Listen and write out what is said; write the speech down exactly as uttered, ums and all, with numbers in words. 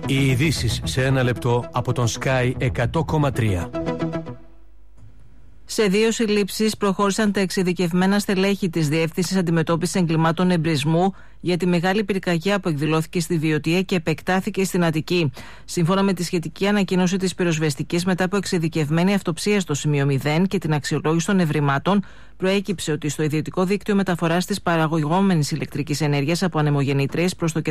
Οι ειδήσεις σε ένα λεπτό από τον Sky εκατό κόμμα τρία. Σε δύο συλλήψεις προχώρησαν τα εξειδικευμένα στελέχη της Διεύθυνσης Αντιμετώπισης Εγκλημάτων Εμπρισμού για τη μεγάλη πυρκαγιά που εκδηλώθηκε στη Βιωτία και επεκτάθηκε στην Αττική. Σύμφωνα με τη σχετική ανακοίνωση της πυροσβεστικής, μετά από εξειδικευμένη αυτοψία στο σημείο μηδέν και την αξιολόγηση των ευρημάτων, προέκυψε ότι στο ιδιωτικό δίκτυο μεταφοράς της παραγωγόμενης ηλεκτρικής ενέργειας από ανεμογεννήτριες προς το